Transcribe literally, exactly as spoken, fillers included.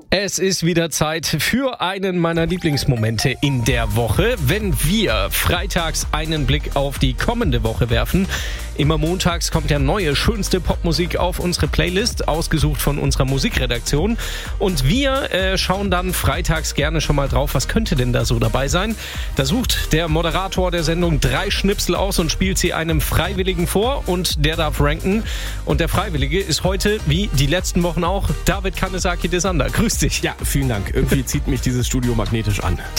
Es ist wieder Zeit für einen meiner Lieblingsmomente in der Woche, wenn wir freitags einen Blick auf die kommende Woche werfen. Immer montags kommt ja neue, schönste Popmusik auf unsere Playlist, ausgesucht von unserer Musikredaktion. Und wir äh, schauen dann freitags gerne schon mal drauf, was könnte denn da so dabei sein. Da sucht der Moderator der Sendung drei Schnipsel aus und spielt sie einem Freiwilligen vor und der darf ranken. Und der Freiwillige ist heute, wie die letzten Wochen auch, David Kanezaki-Desander. Grüß dich. Ja, vielen Dank. Irgendwie zieht mich dieses Studio magnetisch an.